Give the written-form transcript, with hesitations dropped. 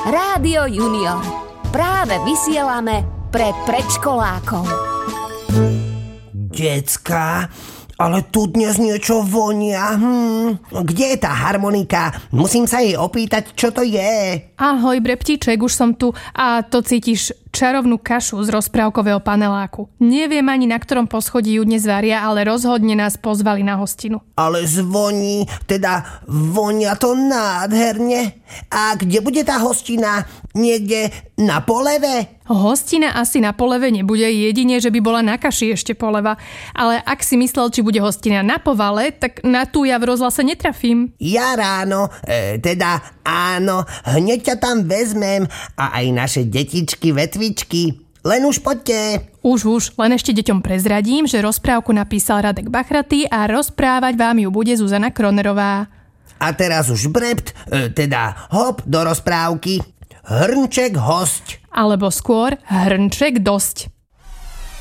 Rádio Junior. Práve vysielame pre predškolákov. Decká, ale tu dnes niečo vonia. Kde je tá harmonika? Musím sa jej opýtať, čo to je. Ahoj, Breptíček, už som tu. A to cítiš čarovnú kašu z rozprávkového paneláku. Neviem ani, na ktorom poschodí ju dnes varia, ale rozhodne nás pozvali na hostinu. Ale zvoní, teda vonia to nádherne. A kde bude tá hostina? Niekde na poleve? Hostina asi na poleve nebude, jedine, že by bola na kaši ešte poleva. Ale ak si myslel, či bude hostina na povale, tak na tú ja v rozhlase netrafím. Ja ráno, teda áno, hneď ťa tam vezmem a aj naše detičky, vetvičky. Len už poďte. Už, len ešte deťom prezradím, že rozprávku napísal Radek Bachratý a rozprávať vám ju bude Zuzana Kronerová. A teraz už brept, teda hop do rozprávky. Hrnček hosť. Alebo skôr hrnček dosť.